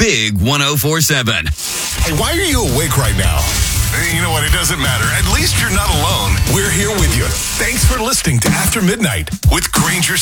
Big 104.7. Hey, why are you awake right now? You know what? It doesn't matter. At least you're not alone. We're here with you. Thanks for listening to After Midnight with Granger